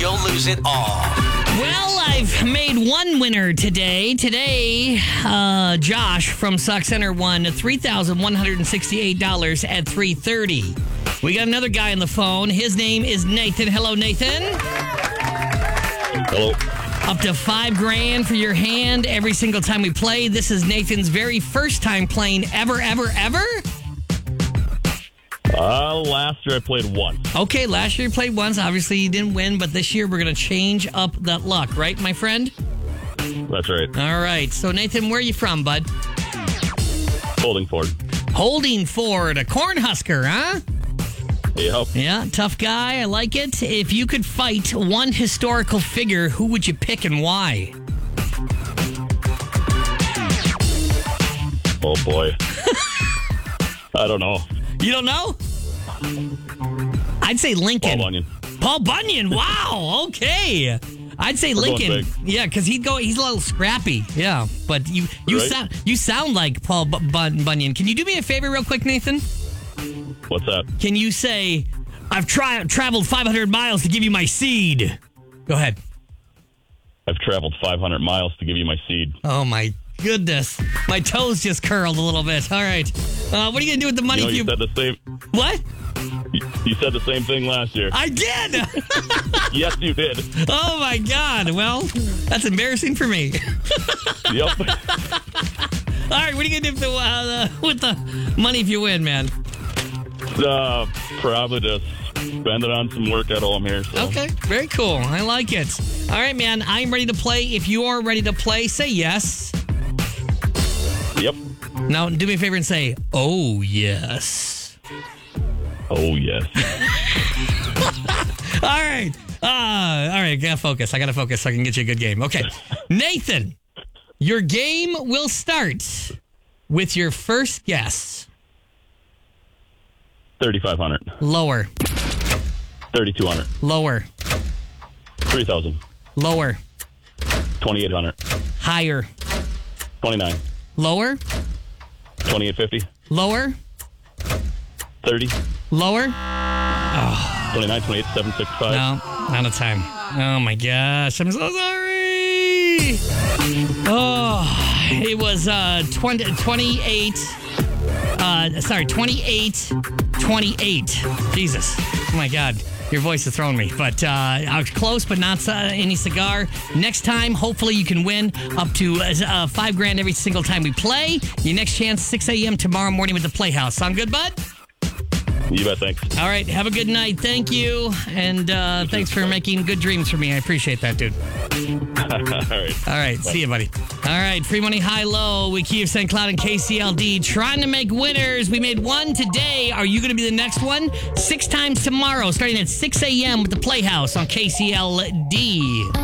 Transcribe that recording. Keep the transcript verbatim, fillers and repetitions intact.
you'll lose it all. Well, I've made one winner today. Today, uh, Josh from Sauk Center won three thousand one hundred sixty-eight dollars at three thirty. We got another guy on the phone. His name is Nathan. Hello, Nathan. Hello. Up to five grand for your hand every single time we play. This is Nathan's very first time playing ever, ever, ever. Uh, last year I played once. Okay, last year you played once. Obviously, you didn't win, but this year we're going to change up that luck, right, my friend? That's right. All right. So, Nathan, where are you from, bud? Holding Ford. Holding Ford, a Cornhusker, huh? Yep. Yeah, tough guy. I like it. If you could fight one historical figure, who would you pick and why? Oh, boy. I don't know. You don't know? I'd say Lincoln. Paul Bunyan. Paul Bunyan. Wow. Okay. I'd say We're Lincoln. going big. Yeah, because he'd go. He's a little scrappy. Yeah, but you you Right. sound you sound like Paul B- Bun- Bunyan. Can you do me a favor, real quick, Nathan? What's that? Can you say, "I've tri- traveled five hundred miles to give you my seed"? Go ahead. I've traveled five hundred miles to give you my seed. Oh my goodness, my toes just curled a little bit. All right, uh, what are you gonna do with the money? You know, if you you said the same. what? You, you said the same thing last year. I did. Yes, you did. Oh my God. Well, that's embarrassing for me. Yep. All right, what are you gonna do with the, uh, with the money if you win, man? Uh, probably just spend it on some work at home here. So. Okay, very cool. I like it. All right, man. I'm ready to play. If you are ready to play, say yes. Yep. Now, do me a favor and say, "Oh yes." Oh, yes. All right. Uh, all right, gotta focus. I gotta focus so I can get you a good game. Okay. Nathan, your game will start with your first guess. thirty-five hundred. Lower. thirty-two hundred. Lower. three thousand. Lower. twenty-eight hundred. Higher. twenty-nine. Lower. twenty-eight fifty. Lower. thirty. Lower. twenty-nine, twenty-eight, seven sixty-five. No, not a time. Oh my gosh, I'm so sorry. Oh, it was uh twenty, twenty-eight. Uh, sorry, twenty-eight, twenty-eight. Jesus, oh my God. Your voice is throwing me. But uh, I was close, but not uh, any cigar. Next time, hopefully you can win up to uh, five grand every single time we play. Your next chance, six a.m. tomorrow morning with the Playhouse. Sound good, bud? You bet, thanks. All right, have a good night. Thank you. And uh, thanks for making good dreams for me. I appreciate that, dude. All right. All right, see you, buddy. All right, free money high-low. We keep Saint Cloud and K C L D trying to make winners. We made one today. Are you going to be the next one? Six times tomorrow, starting at six a.m. with the Playhouse on K C L D.